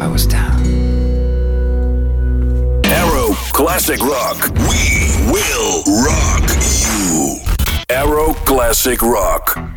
I was down. Arrow Classic Rock. We will rock you. Arrow Classic Rock.